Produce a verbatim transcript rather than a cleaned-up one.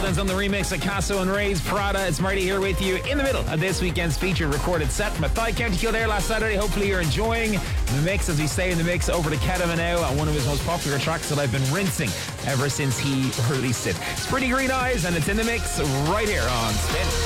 Eldon's on the remix of Casso and Ray's Prada. It's Marty here with you in the middle of this weekend's feature recorded set from Athy, County Kildare last Saturday. Hopefully you're enjoying the mix as we stay in the mix over to Kedema now on one of his most popular tracks that I've been rinsing ever since he released it. It's Pretty Green Eyes and it's in the mix right here on Spin.